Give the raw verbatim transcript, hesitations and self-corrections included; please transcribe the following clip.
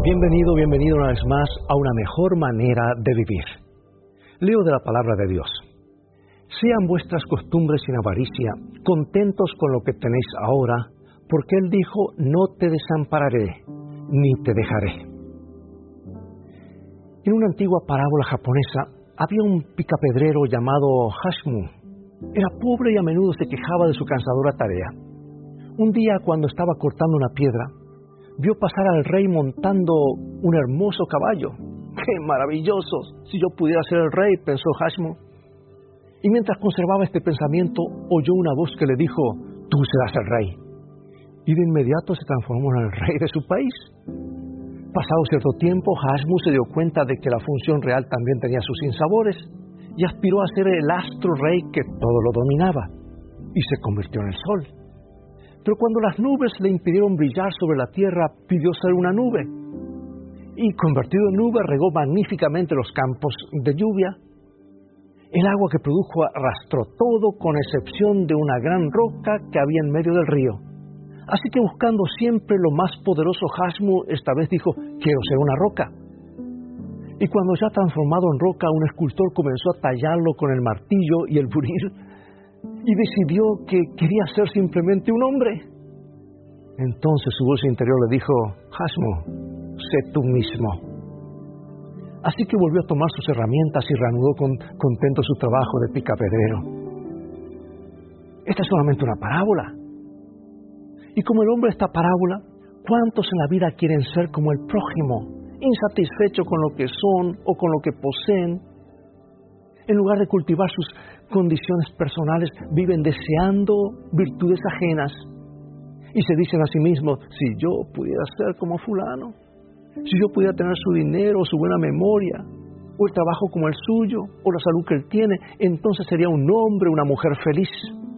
Bienvenido, bienvenido una vez más a una mejor manera de vivir. Leo de la palabra de Dios. Sean vuestras costumbres sin avaricia, contentos con lo que tenéis ahora, porque Él dijo, no te desampararé, ni te dejaré. En una antigua parábola japonesa, había un picapedrero llamado Hashmu. Era pobre y a menudo se quejaba de su cansadora tarea. Un día, cuando estaba cortando una piedra, vio pasar al rey montando un hermoso caballo. ¡Qué maravilloso! Si yo pudiera ser el rey, pensó Hashmu. Y mientras conservaba este pensamiento, oyó una voz que le dijo, tú serás el rey. Y de inmediato se transformó en el rey de su país. Pasado cierto tiempo, Hashmu se dio cuenta de que la función real también tenía sus sinsabores y aspiró a ser el astro rey que todo lo dominaba. Y se convirtió en el sol. Pero cuando las nubes le impidieron brillar sobre la tierra, pidió ser una nube. Y convertido en nube, regó magníficamente los campos de lluvia. El agua que produjo arrastró todo, con excepción de una gran roca que había en medio del río. Así que, buscando siempre lo más poderoso, Hashmu esta vez dijo, quiero ser una roca. Y cuando ya transformado en roca, un escultor comenzó a tallarlo con el martillo y el buril, y decidió que quería ser simplemente un hombre. Entonces su voz interior le dijo, Hashmu, sé tú mismo. Así que volvió a tomar sus herramientas y reanudó con, contento su trabajo de picapedrero. Esta es solamente una parábola. Y como el hombre de esta parábola, ¿cuántos en la vida quieren ser como el prójimo, insatisfechos con lo que son o con lo que poseen? En lugar de cultivar sus condiciones personales, viven deseando virtudes ajenas. Y se dicen a sí mismos, si yo pudiera ser como fulano, si yo pudiera tener su dinero, su buena memoria, o el trabajo como el suyo, o la salud que él tiene, entonces sería un hombre, una mujer feliz.